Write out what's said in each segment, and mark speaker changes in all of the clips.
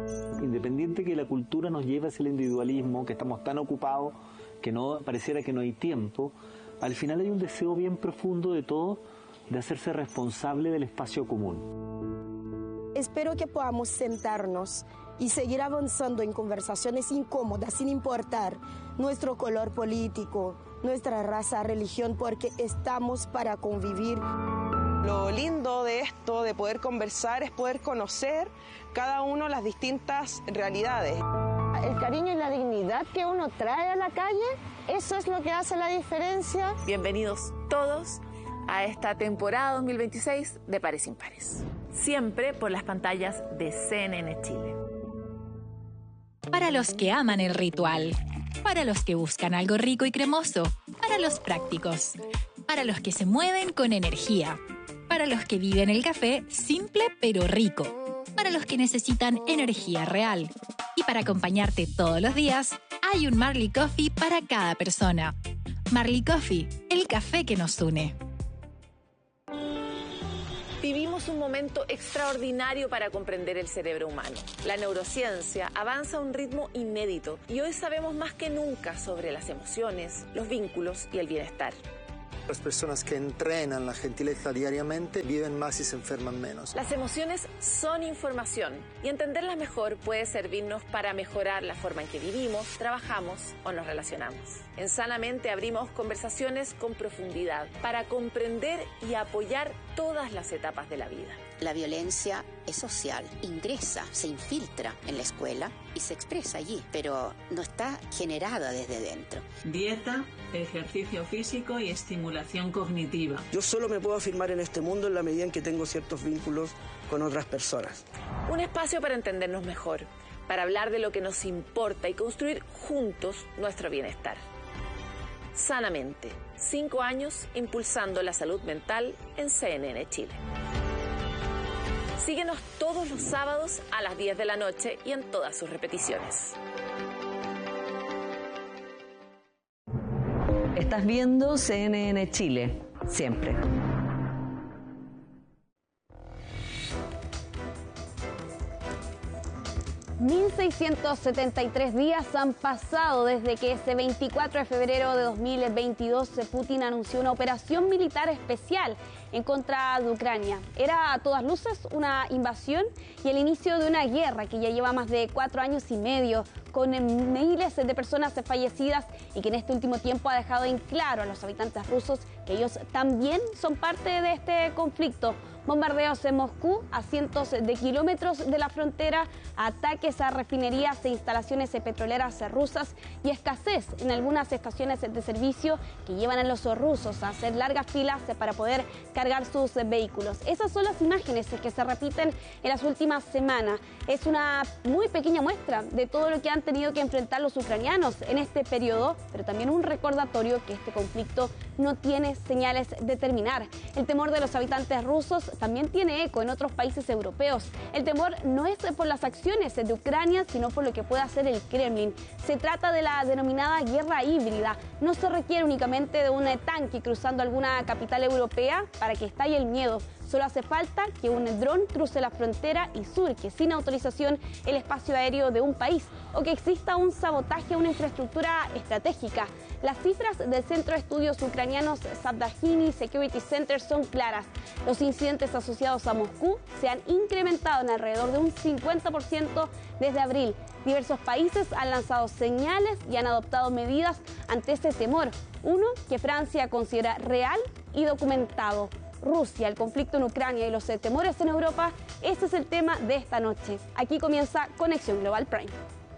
Speaker 1: Independiente que la cultura nos lleve hacia el individualismo, que estamos tan ocupados que no pareciera que no hay tiempo, al final hay un deseo bien profundo de todos de hacerse responsable del espacio común.
Speaker 2: Espero que podamos sentarnos y seguir avanzando en conversaciones incómodas sin importar nuestro color político, nuestra raza, religión, porque estamos para convivir.
Speaker 3: Lo lindo de esto, de poder conversar, es poder conocer cada uno las distintas realidades.
Speaker 4: El cariño y la dignidad que uno trae a la calle, eso es lo que hace la diferencia.
Speaker 5: Bienvenidos todos a esta temporada 2026 de Pares Impares, siempre por las pantallas de CNN Chile.
Speaker 6: Para los que aman el ritual, para los que buscan algo rico y cremoso, para los prácticos, para los que se mueven con energía, para los que viven el café simple pero rico, para los que necesitan energía real. Y para acompañarte todos los días, hay un Marley Coffee para cada persona. Marley Coffee, el café que nos une.
Speaker 5: Vivimos un momento extraordinario para comprender el cerebro humano. La neurociencia avanza a un ritmo inédito y hoy sabemos más que nunca sobre las emociones, los vínculos y el bienestar.
Speaker 7: Las personas que entrenan la gentileza diariamente viven más y se enferman menos.
Speaker 5: Las emociones son información y entenderlas mejor puede servirnos para mejorar la forma en que vivimos, trabajamos o nos relacionamos. En Sanamente abrimos conversaciones con profundidad para comprender y apoyar todas las etapas de la vida.
Speaker 8: La violencia es social, ingresa, se infiltra en la escuela y se expresa allí, pero no está generada desde dentro.
Speaker 9: Dieta, ejercicio físico y estimulación cognitiva.
Speaker 10: Yo solo me puedo afirmar en este mundo en la medida en que tengo ciertos vínculos con otras personas.
Speaker 5: Un espacio para entendernos mejor, para hablar de lo que nos importa y construir juntos nuestro bienestar. Sanamente, 5 años impulsando la salud mental en CNN Chile. Síguenos todos los sábados a las 10 de la noche y en todas sus repeticiones.
Speaker 11: Estás viendo CNN Chile, siempre.
Speaker 12: $1,673 días han pasado desde que ese 24 de febrero de 2022 Putin anunció una operación militar especial en contra de Ucrania. Era a todas luces una invasión y el inicio de una guerra que ya lleva más de 4 años y medio, con miles de personas fallecidas y que en este último tiempo ha dejado en claro a los habitantes rusos que ellos también son parte de este conflicto. Bombardeos en Moscú, a cientos de kilómetros de la frontera, ataques a refinerías e instalaciones petroleras rusas y escasez en algunas estaciones de servicio que llevan a los rusos a hacer largas filas para poder cargar sus vehículos. Esas son las imágenes que se repiten en las últimas semanas. Es una muy pequeña muestra de todo lo que han tenido que enfrentar los ucranianos en este periodo, pero también un recordatorio que este conflicto no tiene señales de terminar. El temor de los habitantes rusos también tiene eco en otros países europeos. El temor no es por las acciones de Ucrania, sino por lo que puede hacer el Kremlin. Se trata de la denominada guerra híbrida. No se requiere únicamente de un tanque cruzando alguna capital europea para que estalle el miedo. Solo hace falta que un dron cruce la frontera y surque sin autorización el espacio aéreo de un país o que exista un sabotaje a una infraestructura estratégica. Las cifras del Centro de Estudios Ucranianos Savdashini Security Center son claras. Los incidentes asociados a Moscú se han incrementado en alrededor de un 50% desde abril. Diversos países han lanzado señales y han adoptado medidas ante ese temor. Uno que Francia considera real y documentado. Rusia, el conflicto en Ucrania y los temores en Europa, ese es el tema de esta noche. Aquí comienza Conexión Global Prime.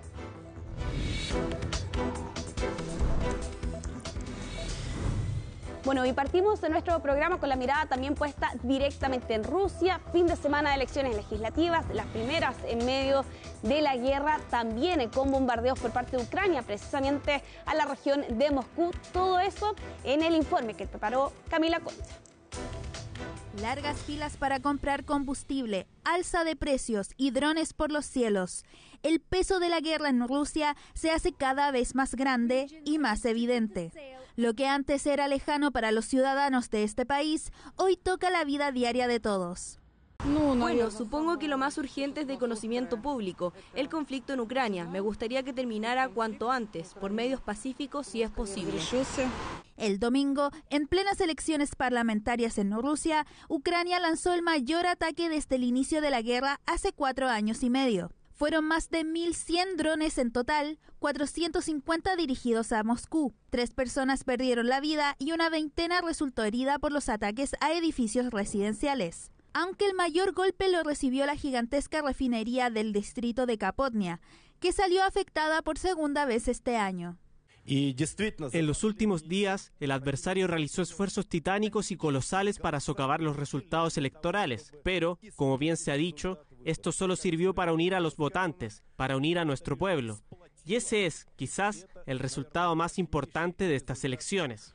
Speaker 12: Bueno, y partimos de nuestro programa con la mirada también puesta directamente en Rusia. Fin de semana de elecciones legislativas, las primeras en medio de la guerra, también con bombardeos por parte de Ucrania, precisamente a la región de Moscú. Todo eso en el informe que preparó Camila Concha.
Speaker 13: Largas filas para comprar combustible, alza de precios y drones por los cielos. El peso de la guerra en Rusia se hace cada vez más grande y más evidente. Lo que antes era lejano para los ciudadanos de este país, hoy toca la vida diaria de todos.
Speaker 14: Bueno, supongo que lo más urgente es de conocimiento público, el conflicto en Ucrania. Me gustaría que terminara cuanto antes, por medios pacíficos si es posible.
Speaker 13: El domingo, en plenas elecciones parlamentarias en Rusia, Ucrania lanzó el mayor ataque desde el inicio de la guerra hace 4 años y medio. Fueron más de 1.100 drones en total, 450 dirigidos a Moscú. 3 personas perdieron la vida y una veintena resultó herida por los ataques a edificios residenciales. Aunque el mayor golpe lo recibió la gigantesca refinería del distrito de Kapotnia, que salió afectada por segunda vez este año.
Speaker 15: En los últimos días, el adversario realizó esfuerzos titánicos y colosales para socavar los resultados electorales, pero, como bien se ha dicho, esto solo sirvió para unir a los votantes, para unir a nuestro pueblo. Y ese es, quizás, el resultado más importante de estas elecciones.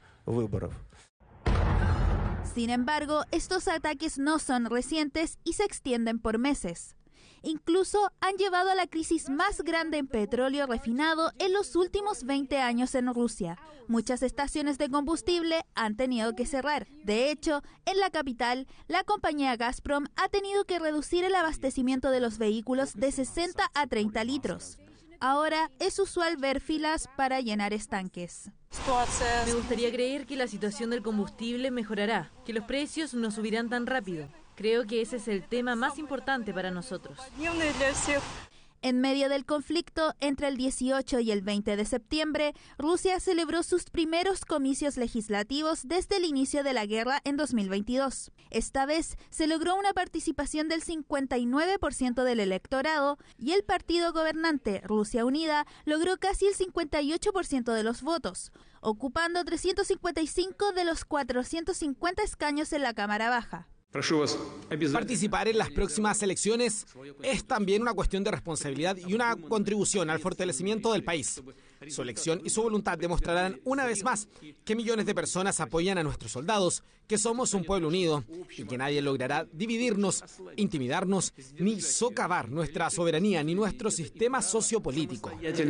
Speaker 13: Sin embargo, estos ataques no son recientes y se extienden por meses. Incluso han llevado a la crisis más grande en petróleo refinado en los últimos 20 años en Rusia. Muchas estaciones de combustible han tenido que cerrar. De hecho, en la capital, la compañía Gazprom ha tenido que reducir el abastecimiento de los vehículos de 60 a 30 litros. Ahora es usual ver filas para llenar estanques.
Speaker 16: Me gustaría creer que la situación del combustible mejorará, que los precios no subirán tan rápido. Creo que ese es el tema más importante para nosotros.
Speaker 13: En medio del conflicto, entre el 18 y el 20 de septiembre, Rusia celebró sus primeros comicios legislativos desde el inicio de la guerra en 2022. Esta vez se logró una participación del 59% del electorado y el partido gobernante Rusia Unida logró casi el 58% de los votos, ocupando 355 de los 450 escaños en la Cámara Baja.
Speaker 17: Participar en las próximas elecciones es también una cuestión de responsabilidad y una contribución al fortalecimiento del país. Su elección y su voluntad demostrarán una vez más que millones de personas apoyan a nuestros soldados, que somos un pueblo unido y que nadie logrará dividirnos, intimidarnos, ni socavar nuestra soberanía ni nuestro sistema sociopolítico.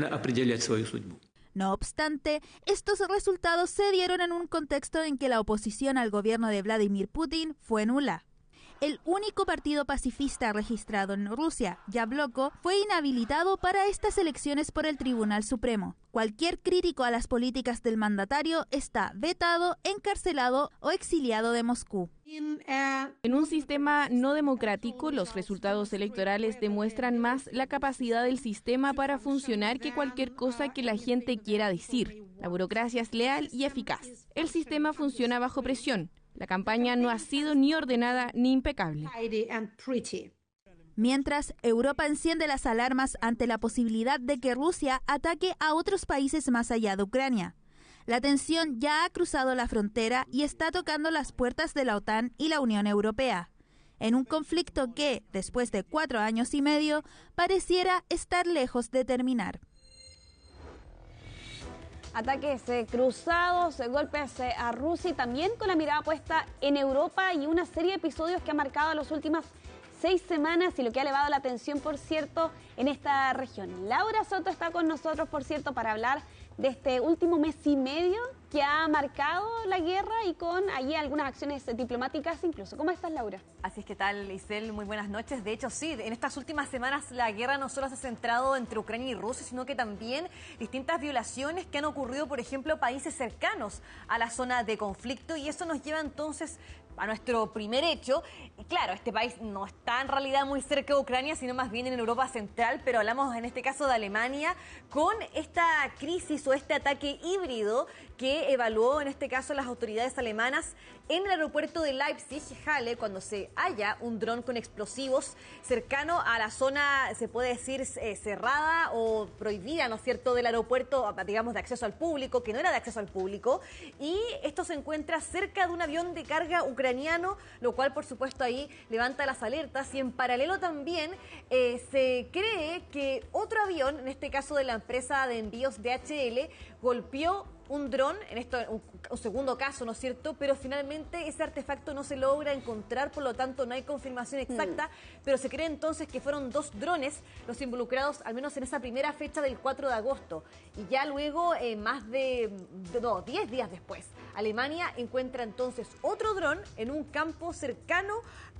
Speaker 13: No obstante, estos resultados se dieron en un contexto en que la oposición al gobierno de Vladimir Putin fue nula. El único partido pacifista registrado en Rusia, Yabloko, fue inhabilitado para estas elecciones por el Tribunal Supremo. Cualquier crítico a las políticas del mandatario está vetado, encarcelado o exiliado de Moscú.
Speaker 14: En un sistema no democrático, los resultados electorales demuestran más la capacidad del sistema para funcionar que cualquier cosa que la gente quiera decir. La burocracia es leal y eficaz. El sistema funciona bajo presión. La campaña no ha sido ni ordenada ni impecable.
Speaker 13: Mientras, Europa enciende las alarmas ante la posibilidad de que Rusia ataque a otros países más allá de Ucrania. La tensión ya ha cruzado la frontera y está tocando las puertas de la OTAN y la Unión Europea, en un conflicto que, después de 4 años y medio, pareciera estar lejos de terminar.
Speaker 12: Ataques cruzados, golpes a Rusia y también con la mirada puesta en Europa y una serie de episodios que ha marcado las últimas 6 semanas y lo que ha elevado la atención, por cierto, en esta región. Laura Soto está con nosotros, por cierto, para hablar de este último mes y medio que ha marcado la guerra y con allí algunas acciones diplomáticas incluso. ¿Cómo estás, Laura?
Speaker 18: Así es, ¿qué tal, Isel? Muy buenas noches. De hecho, sí, en estas últimas semanas la guerra no solo se ha centrado entre Ucrania y Rusia, sino que también distintas violaciones que han ocurrido, por ejemplo, países cercanos a la zona de conflicto, y eso nos lleva entonces a nuestro primer hecho. Y claro, este país no está en realidad muy cerca de Ucrania, sino más bien en Europa Central, pero hablamos en este caso de Alemania, con esta crisis o este ataque híbrido que evaluó en este caso las autoridades alemanas en el aeropuerto de Leipzig-Halle, cuando se halla un dron con explosivos cercano a la zona, se puede decir, cerrada o prohibida, ¿no es cierto?, del aeropuerto, digamos, de acceso al público, que no era de acceso al público, y esto se encuentra cerca de un avión de carga ucraniano, lo cual, por supuesto, ahí levanta las alertas, y en paralelo también se cree que otro avión, en este caso de la empresa de envíos DHL, golpeó un dron, en esto un segundo caso, ¿no es cierto?, pero finalmente ese artefacto no se logra encontrar, por lo tanto no hay confirmación exacta, pero se cree entonces que fueron 2 drones los involucrados, al menos en esa primera fecha del 4 de agosto. Y ya luego, 10 días después, Alemania encuentra entonces otro dron en un campo cercano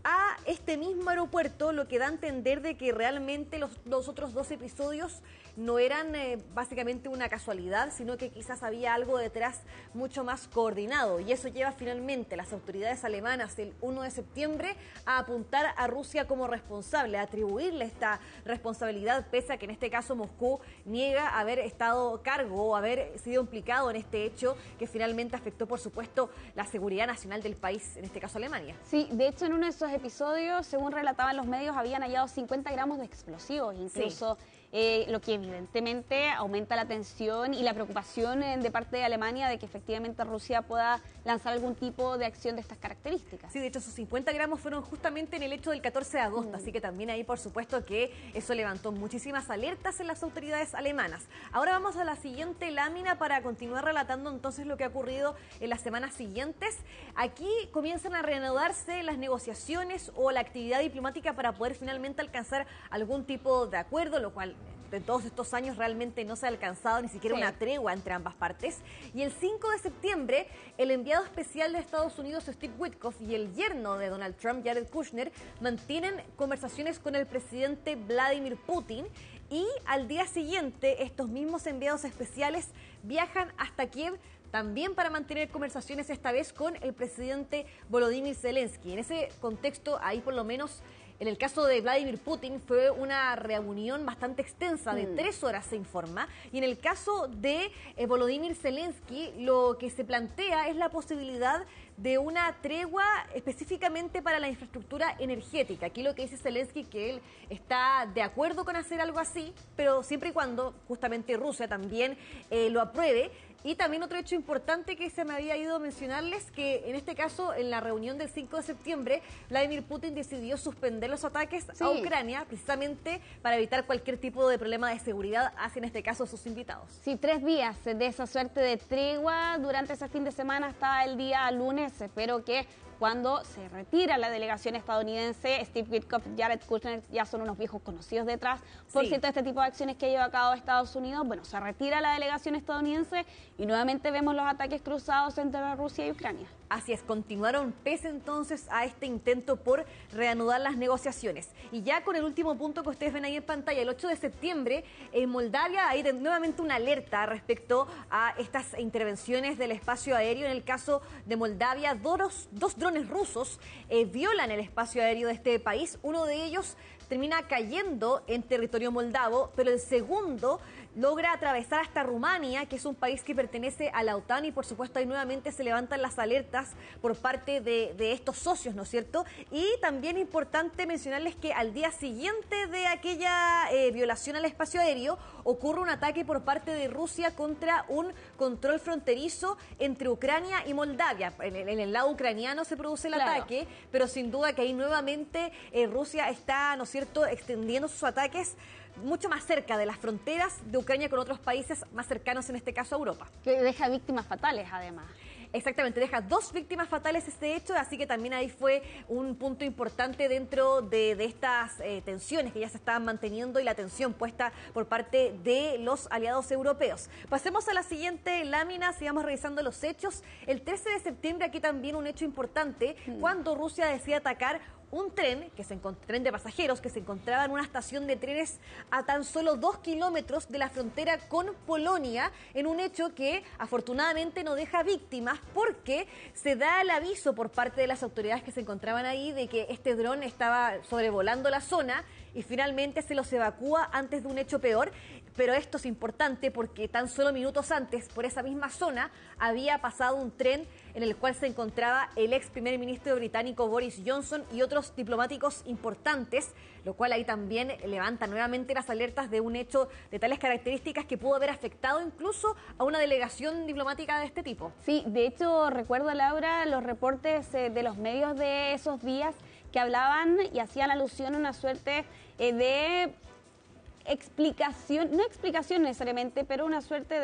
Speaker 18: a este mismo aeropuerto, lo que da a entender de que realmente los otros 2 episodios no eran básicamente una casualidad, sino que quizás había algo detrás mucho más coordinado. Y eso lleva finalmente a las autoridades alemanas el 1 de septiembre a apuntar a Rusia como responsable, a atribuirle esta responsabilidad, pese a que en este caso Moscú niega haber estado a cargo o haber sido implicado en este hecho que finalmente afectó, por supuesto, la seguridad nacional del país, en este caso Alemania.
Speaker 12: Sí, de hecho en uno de esos episodios, según relataban los medios, habían hallado 50 gramos de explosivos, incluso... Sí. Lo que evidentemente aumenta la tensión y la preocupación de parte de Alemania de que efectivamente Rusia pueda lanzar algún tipo de acción de estas características.
Speaker 18: Sí, de hecho esos 50 gramos fueron justamente en el hecho del 14 de agosto, así que también ahí por supuesto que eso levantó muchísimas alertas en las autoridades alemanas. Ahora vamos a la siguiente lámina para continuar relatando entonces lo que ha ocurrido en las semanas siguientes. Aquí comienzan a reanudarse las negociaciones o la actividad diplomática para poder finalmente alcanzar algún tipo de acuerdo, lo cual de todos estos años realmente no se ha alcanzado ni siquiera una tregua entre ambas partes. Y el 5 de septiembre, el enviado especial de Estados Unidos, Steve Witkoff, y el yerno de Donald Trump, Jared Kushner, mantienen conversaciones con el presidente Vladimir Putin. Y al día siguiente, estos mismos enviados especiales viajan hasta Kiev también para mantener conversaciones, esta vez con el presidente Volodymyr Zelensky. En ese contexto, ahí por lo menos... En el caso de Vladimir Putin fue una reunión bastante extensa, de 3 horas se informa, y en el caso de Volodymyr Zelensky lo que se plantea es la posibilidad de una tregua específicamente para la infraestructura energética. Aquí lo que dice Zelensky que él está de acuerdo con hacer algo así, pero siempre y cuando justamente Rusia también lo apruebe. Y también otro hecho importante que se me había ido a mencionarles, que en este caso, en la reunión del 5 de septiembre, Vladimir Putin decidió suspender los ataques a Ucrania, precisamente para evitar cualquier tipo de problema de seguridad hacia, en este caso, sus invitados.
Speaker 12: Sí, 3 días de esa suerte de tregua durante ese fin de semana hasta el día lunes. Espero que cuando se retira la delegación estadounidense, Steve Witkoff y Jared Kushner ya son unos viejos conocidos detrás. Por cierto, este tipo de acciones que lleva a cabo Estados Unidos, bueno, se retira la delegación estadounidense y nuevamente vemos los ataques cruzados entre Rusia y Ucrania.
Speaker 18: Así es, continuaron pese entonces a este intento por reanudar las negociaciones. Y ya con el último punto que ustedes ven ahí en pantalla, el 8 de septiembre, en Moldavia hay nuevamente una alerta respecto a estas intervenciones del espacio aéreo. En el caso de Moldavia, dos drones rusos violan el espacio aéreo de este país. Uno de ellos termina cayendo en territorio moldavo, pero el segundo logra atravesar hasta Rumania, que es un país que pertenece a la OTAN, y por supuesto ahí nuevamente se levantan las alertas por parte de estos socios, ¿no es cierto? Y también importante mencionarles que al día siguiente de aquella violación al espacio aéreo ocurre un ataque por parte de Rusia contra un control fronterizo entre Ucrania y Moldavia. En el lado ucraniano se produce el ataque, pero sin duda que ahí nuevamente Rusia está, ¿no es cierto?, extendiendo sus ataques mucho más cerca de las fronteras de Ucrania con otros países más cercanos, en este caso a Europa.
Speaker 12: Que deja víctimas fatales, además.
Speaker 18: Exactamente, deja 2 víctimas fatales este hecho, así que también ahí fue un punto importante dentro de estas tensiones que ya se estaban manteniendo y la tensión puesta por parte de los aliados europeos. Pasemos a la siguiente lámina, sigamos revisando los hechos. El 13 de septiembre aquí también un hecho importante, cuando Rusia decide atacar un tren de pasajeros que se encontraba en una estación de trenes a tan solo 2 kilómetros de la frontera con Polonia, en un hecho que afortunadamente no deja víctimas, porque se da el aviso por parte de las autoridades que se encontraban ahí de que este dron estaba sobrevolando la zona y finalmente se los evacúa antes de un hecho peor. Pero esto es importante porque tan solo minutos antes, por esa misma zona, había pasado un tren en el cual se encontraba el ex primer ministro británico Boris Johnson y otros diplomáticos importantes, lo cual ahí también levanta nuevamente las alertas de un hecho de tales características que pudo haber afectado incluso a una delegación diplomática de este tipo.
Speaker 12: Sí, de hecho recuerdo, Laura, los reportes de los medios de esos días que hablaban y hacían alusión a una suerte de explicación, no explicación necesariamente, pero una suerte de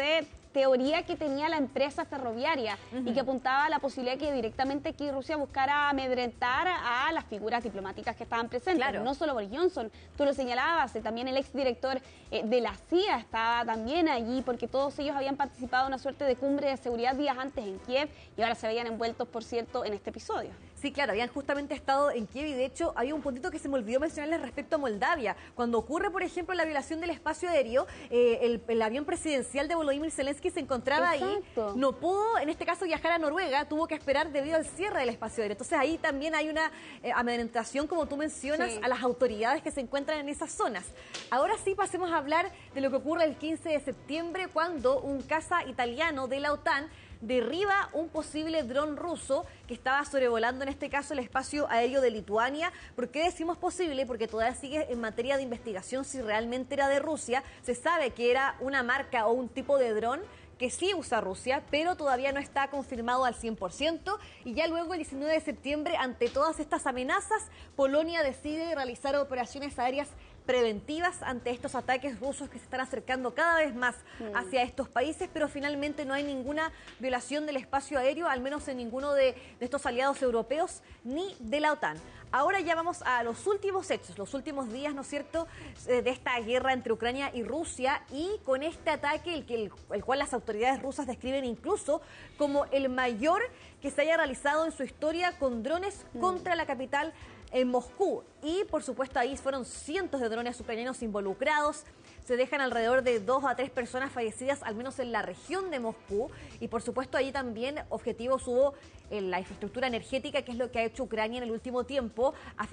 Speaker 12: teoría que tenía la empresa ferroviaria y que apuntaba a la posibilidad que directamente aquí Rusia buscara amedrentar a las figuras diplomáticas que estaban presentes. Claro. No solo Boris Johnson, tú lo señalabas, también el exdirector de la CIA estaba también allí, porque todos ellos habían participado en una suerte de cumbre de seguridad días antes en Kiev y ahora se veían envueltos, por cierto, en este episodio.
Speaker 18: Sí, claro, habían justamente estado en Kiev y de hecho había un puntito que se me olvidó mencionarles respecto a Moldavia. Cuando ocurre, por ejemplo, la violación del espacio aéreo, el avión presidencial de Volodymyr Zelensky se encontraba ahí, no pudo, en este caso, viajar a Noruega, tuvo que esperar debido al cierre del espacio aéreo. Entonces ahí también hay una amedrentación, como tú mencionas, a las autoridades que se encuentran en esas zonas. Ahora sí pasemos a hablar de lo que ocurre el 15 de septiembre, cuando un caza italiano de la OTAN derriba un posible dron ruso que estaba sobrevolando, en este caso, el espacio aéreo de Lituania. ¿Por qué decimos posible? Porque todavía sigue en materia de investigación si realmente era de Rusia. Se sabe que era una marca o un tipo de dron que sí usa Rusia, pero todavía no está confirmado al 100%. Y ya luego, el 19 de septiembre, ante todas estas amenazas, Polonia decide realizar operaciones aéreas preventivas ante estos ataques rusos que se están acercando cada vez más hacia estos países, pero finalmente no hay ninguna violación del espacio aéreo, al menos en ninguno de estos aliados europeos ni de la OTAN. Ahora ya vamos a los últimos hechos, los últimos días, ¿no es cierto?, de esta guerra entre Ucrania y Rusia, y con este ataque, el cual las autoridades rusas describen incluso como el mayor que se haya realizado en su historia con drones contra la capital en Moscú. Y por supuesto ahí fueron cientos de drones ucranianos involucrados. Se dejan alrededor de 2 a 3 personas fallecidas, al menos en la región de Moscú. Y por supuesto ahí también objetivos hubo en la infraestructura energética, que es lo que ha hecho Ucrania en el último tiempo,